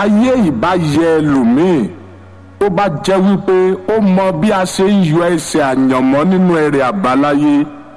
ayé ìbá yẹ ẹlòmíì tó bá jẹ́ wípé ó mọ bí a ṣe ń yọ ẹsẹ̀ àyànmọ́ nínú ẹrẹ̀ àbáláyé.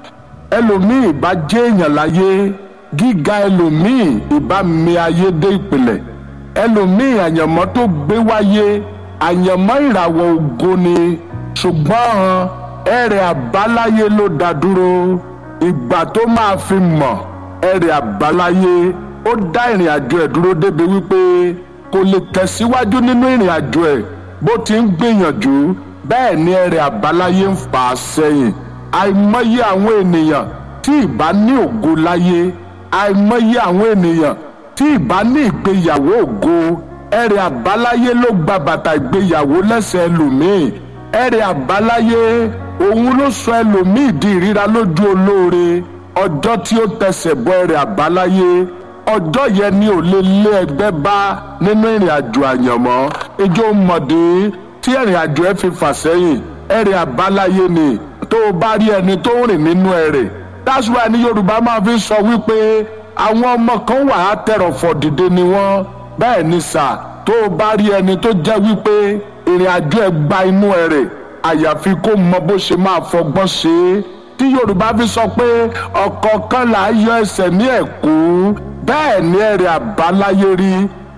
Ẹlòmíì ìbá jẹ́ èèyàn láyé, gíga ẹlòmíì ìbá mi ayé dé ìpìlẹ̀. Ẹlòmíì àyànmọ́ tó gbé wáyé àyànmọ́ ìràwọ̀ ògo ni, ṣùgbọ́n ẹrẹ̀ àbáláyé ló dá dúró. Ìgbà tó máa fi mọ̀ ẹrẹ̀ àbáláyé, ó dá ìrìn àjò ẹ̀ dúró débi wípé kò lè tẹ̀síwájú nínú ìrìn àjò ẹ̀. Bó ti ń gbìyànjú bẹ́ẹ̀ ni ẹrẹ̀ àbáláyé ń fà á sẹ́yìn. Àìmọye àwọn ènìyàn tí ìbá ní ògo láyé, àìmọye àwọn ènìyàn tí ìbá ní ìgbéyàwó ògo, ẹrẹ̀ àbáláyé ló gba bàtà ìgbéyàwó lẹ́sẹ̀ ẹlòmíì. Ẹrẹ̀ àbáláyé òun ló sọ ẹlòmíì di ìríra lójú olóore. Ọjọ́ tí ó tẹsẹ̀ bọ ẹrẹ̀ àbáláyé, ọjọ́ yẹn ni ò lè lé ẹgbẹ́ bá nínú ìrìn àjò àyànmọ́. Ìjọ mọ̀dé tí ìrìn àjò ẹ fi fà sẹ́yìn, ẹrẹ̀ àbáláyé ni. Tó o bá rí ẹni tó ń rìn nínú ẹrẹ̀, that's why ní Yorùbá máa fi sọ wípé àwọn ọmọ kan wà á tẹrọ̀fọ̀ dìde ni wọ́n. Bẹ́ẹ̀ ni sà, tó o bá rí ẹni tó jẹ́ wípé ìrìn àjò ẹ gba inú ẹrẹ̀, àyàfi kó mọ bó ṣe máa fọgbọ́n ṣe é. Tí Yorùbá fi sọ pé ọ̀kọ̀ọ̀kan là á yọ ẹsẹ̀ ní ẹ̀kú, bẹ́ẹ̀ ni ẹrẹ̀ àbáláyé rí.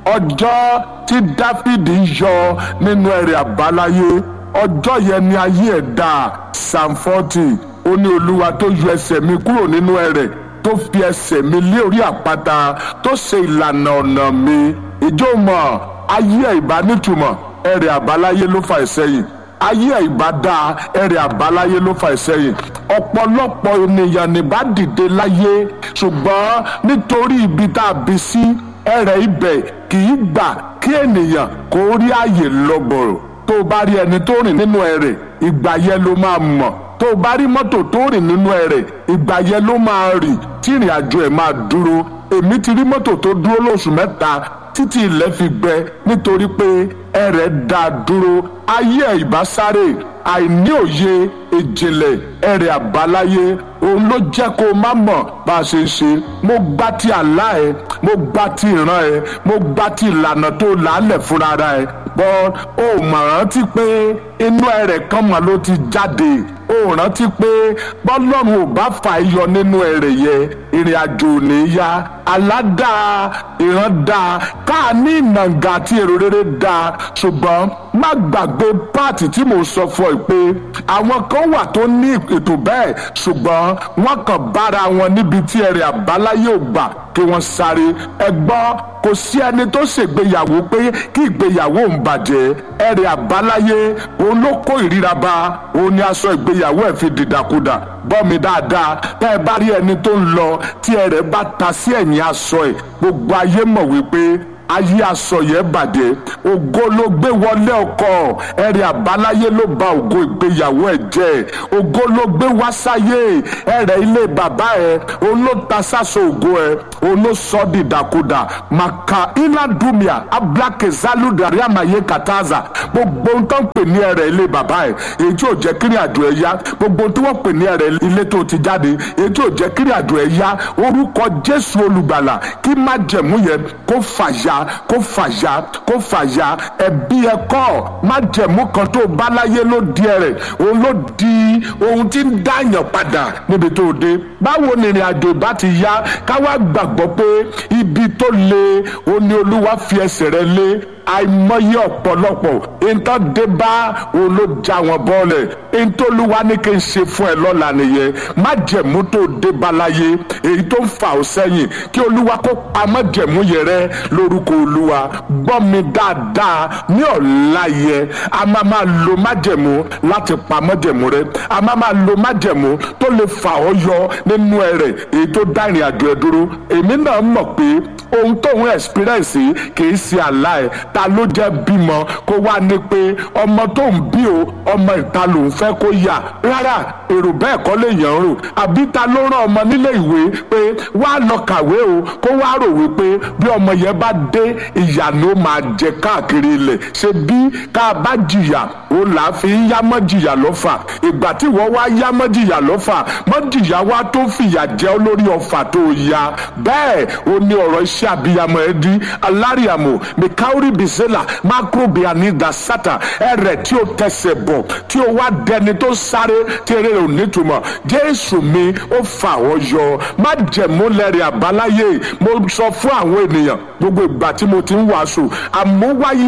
Ọjọ́ tí Dáfídì yọ nínú ẹrẹ̀ àbáláyé, ọjọ́ yẹn ni ayé ẹ̀ dà. Psalm 40, ó ní Olúwa tó yọ ẹsẹ̀ mi kúrò nínú ẹrẹ̀, tó fi ẹsẹ̀ mi lé orí àpáta, tó ṣe ìlànà ọ̀nà mi. Ìjọ mọ̀ ayé ẹ̀ ìbá nítumọ̀, ẹrẹ̀ àbáláyé ló fà ìsẹ́yìn. Ayé ẹ̀ ìbá dáa, ẹrẹ̀ àbáláyé ló fà ìsẹ́yìn. Ọ̀pọ̀lọpọ̀ ènìyàn ní bá dìde láyé, ṣùgbọ́n nítorí ibi tá a bí sí, ẹrẹ̀ ibẹ̀ kì í gbà kí ènìyàn kó rí ààyè lọ́bọ̀rọ̀. Tó o bá rí ẹni tó rìn nínú ẹrẹ̀, ìgbà yẹn ló máa mọ̀. Tó o bá rí mọ́tò tó rìn nínú ẹrẹ̀, ìgbà yẹn ló máa rìn tí ìrìn àjò ẹ̀ máa dúró. Èmi ti rí mọ́tò tó dúró lóṣù mẹ́ta títí ilẹ̀ fi gbẹ nítorí pé ẹrẹ̀ dá dúró. Ayé ẹ̀ ìbá sáré, àìní òye ìjìnlẹ̀ ẹrẹ̀ àbáláyé òun ló jẹ́ kó má mọ̀ bá a ṣe ń ṣe. Mo gbá ti àlá ẹ, mo gbá ti ìran ẹ, mo gbá ti ìlànà tó làálẹ̀ fúnra ẹ. Bọ́ ó mọ̀ rántí pé inú ẹrẹ̀ kan mà ló ti jáde. Ó rántí pé bọ́lọ́run ò bá fà yọ nínú ẹrẹ̀ yẹn, ìrìn àjò ò ní yá. Àlá dáa, ìran dáa, káà ní ìnàgà àti èrò rere dáa, ṣùgbọ́n má gbàgbé páàtì tí mò ń sọ fún ẹ pé àwọn kan wà tó ní ètò bẹ́ẹ̀, ṣùgbọ́n wọ́n kàn bára wọn níbi tí ẹrẹ̀ àbáláyé ò gbà kí wọ́n sáré. Ẹ gbọ́, kò sí ẹni tó ṣègbéyàwó pé kí ìgbéyàwó ń bàjẹ́. Ẹrẹ̀ àbáláyé òun ló kó ìríra bá, òun ni aṣọ ìgbéyàwó ẹ̀ fi dìdàkudà. Gbọ́ mi dáadáa, tẹ́ ẹ bá rí ẹni tó ń lọ tí ẹrẹ̀ bá ta sí ẹ̀yìn aṣọ ẹ̀, gbogbo ayé mọ̀ wípé ayé aṣọ yẹn bàjẹ́. Ògo ló gbé wọlé ọkọ, ẹrẹ̀ àbáláyé ló ba ògo ìgbéyàwó ẹ̀ jẹ́. Ògo ló gbé wá sáyé, ẹrẹ̀ ilé bàbá ẹ̀ òun ló ta sáṣọ ògo ẹ̀, òun ló sọ dìdàkudà. Màkà ìlàdùmíà ablake zálùdàrí àmàyé kàtàzà. Gbogbo ohun tó ń pè ní ẹrẹ̀ ilé bàbá ẹ̀, èyí tí ò jẹ́ kírin àjò ẹ̀ yá. Gbogbo ohun tí wọ́n pè ní ẹrẹ̀ ilé tó ti jáde, èyí tí ò jẹ́ kírin àjò ẹ̀ yá. Orúkọ Jésù olùgbàlà kí májẹ̀mú yẹn kó fàyà, kó fàyà, kó fàyà. Ẹbí ẹ̀kọ́ májẹ̀mú kan tó bá láyé ló di ẹrẹ̀, òun ló di ohun tí ń dáyàn padà níbi tó dé. Báwo ni ìrìn àjò ìbá ti yá ká wá gbàgbọ́ pé ibi tó le òun ni Olúwa fi ẹsẹ̀ rẹ̀ lé. Àìmọye ọ̀pọ̀lọpọ̀ nǹkan dé bá òun ló já wọn bọ́ọ̀lẹ̀. Ntòlúwa ní kí n ṣe fún ẹ lọ́la nìyẹn. Májẹ̀mú tó dé bá láyé, èyí tó ń fà ọ́ sẹ́yìn, kí Olúwa kó pa májẹ̀mú yẹn rẹ́ lórúkọ Olúwa. Gbọ́ mi dáadáa, ní ọ̀la yẹn a máa lo májẹ̀mú láti pa májẹ̀mú rẹ́. A máa lo májẹ̀mú tó lè fà ọ́ yọ nínú ẹrẹ̀ èyí tó dá ìrìn àjò ẹ dúró. Èmi náà mọ̀ pé ohun tóun experience kì í ṣe àlá ẹ̀. Ta ló jẹ́ bímọ kó wá ní pé ọmọ tó ń bí o, ọmọ ìta lòun fẹ́ kó yà? Rárá, èrò bẹ́ẹ̀ kọ́ lè yàn rò. Àbí ta ló rán ọmọ nílé ìwé pé wá lọ kàwé o, kó wá rò wípé bí ọmọ yẹn bá dé ìyà ló máa jẹ káàkiri ilẹ̀? Ṣé bí ká bá jìyà ó là á fi ń yá mọ́ jìyà lọ́fà? Ìgbà tí wọ́n wá yá mọ́ jìyà lọ́fà, mọ́ jìyà wá tó fìyà jẹ ọ́ lórí ọfà tó ya. Bẹ́ẹ̀ o ní ọ̀rọ̀ iṣẹ́ abiyamọ ẹ di alárìàmọ̀ mikaori bizela makrobiani dasata ẹrẹ̀ tí o tẹsẹ̀ bọ̀ tí o wá dẹni tó sáré tí eré rẹ̀ ò nítumọ̀ jésù mi ó fà ọ́ yọ má jẹ̀múlẹ̀rẹ̀ àbáláyé mo sọ fún àwọn ènìyàn gbogbo ìgbà tí mo ti ń wàásù àmúwáyé